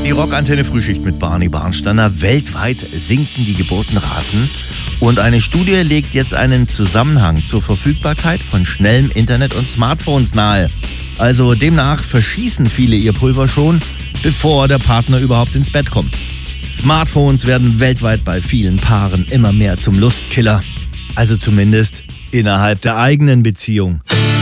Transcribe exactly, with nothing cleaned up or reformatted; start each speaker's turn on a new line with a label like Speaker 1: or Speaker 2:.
Speaker 1: Die Rockantenne Frühschicht mit Barney Barnsteiner. Weltweit sinken die Geburtenraten und eine Studie legt jetzt einen Zusammenhang zur Verfügbarkeit von schnellem Internet und Smartphones nahe. Also demnach verschießen viele ihr Pulver schon, bevor der Partner überhaupt ins Bett kommt. Smartphones werden weltweit bei vielen Paaren immer mehr zum Lustkiller. Also zumindest innerhalb der eigenen Beziehung.